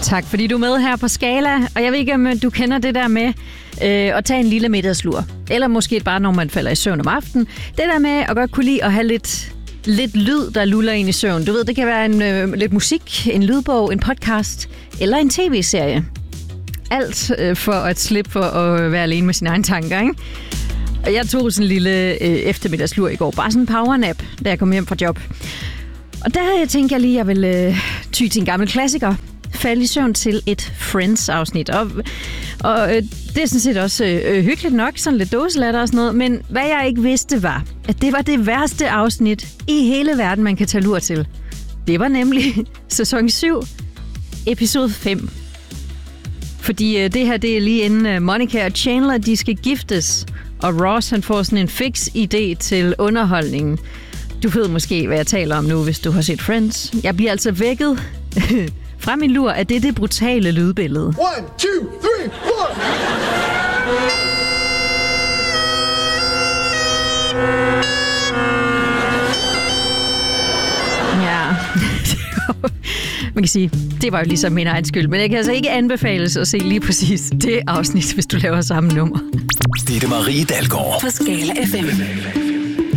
Tak, fordi du er med her på Skala. Og jeg ved ikke, om du kender det der med at tage en lille middagslur. Eller måske bare, når man falder i søvn om aftenen. Det der med at godt kunne lide at have lidt lyd, der luller ind i søvn. Du ved, det kan være lidt musik, en lydbog, en podcast eller en tv-serie. Alt for at slippe for at være alene med sine egne tanker, ikke? Og jeg tog sådan en lille eftermiddagslur i går. Bare sådan en powernap, da jeg kom hjem fra job. Og der tænkte jeg lige, at jeg ville ty til en gammel klassiker. Falde i søvn til et Friends-afsnit. Og det er sådan set også hyggeligt nok, sådan lidt dåselatter og sådan noget. Men hvad jeg ikke vidste var, at det var det værste afsnit i hele verden, man kan tage lur til. Det var nemlig sæson 7, episode 5. Fordi det her, det er lige inden Monica og Chandler, de skal giftes. Og Ross, han får sådan en fix idé til underholdningen. Du ved måske, hvad jeg taler om nu, hvis du har set Friends. Jeg bliver altså vækket fra min lur af det brutale lydbillede. 1, 2, 3, 4. Ja, man kan sige, det var jo ligesom min egen skyld. Men jeg kan altså ikke anbefales at se lige præcis det afsnit, hvis du laver samme nummer. Ditte Marie Dalgaard på Skala FM.